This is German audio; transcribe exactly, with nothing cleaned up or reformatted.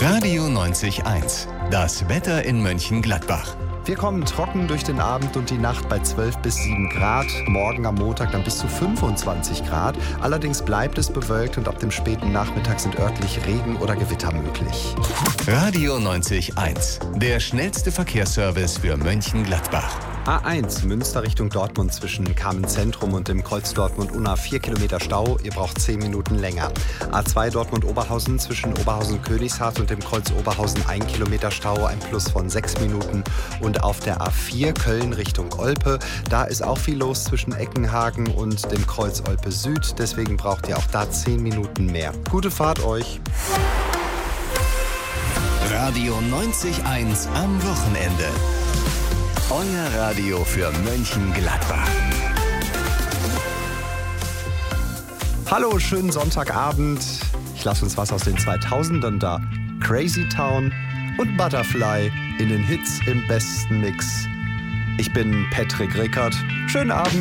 Radio neunzig eins. Das Wetter in Mönchengladbach. Wir kommen trocken durch den Abend und die Nacht bei zwölf bis sieben Grad. Morgen am Montag dann bis zu fünfundzwanzig Grad. Allerdings bleibt es bewölkt und ab dem späten Nachmittag sind örtlich Regen oder Gewitter möglich. Radio neunzig eins. Der schnellste Verkehrsservice für Mönchengladbach. A eins Münster Richtung Dortmund zwischen Kamen-Zentrum und dem Kreuz Dortmund-Unna vier Kilometer Stau. Ihr braucht zehn Minuten länger. A zwei Dortmund-Oberhausen zwischen Oberhausen-Königshardt und dem Kreuz Oberhausen ein Kilometer Stau, ein Plus von sechs Minuten. Und auf der A vier Köln Richtung Olpe, da ist auch viel los zwischen Eckenhagen und dem Kreuz Olpe Süd. Deswegen braucht ihr auch da zehn Minuten mehr. Gute Fahrt euch! Radio neunzig eins am Wochenende. Euer Radio für Mönchengladbach. Hallo, schönen Sonntagabend. Ich lasse uns was aus den zweitausendern da. Crazy Town und Butterfly in den Hits im besten Mix. Ich bin Patrick Rickert. Schönen Abend.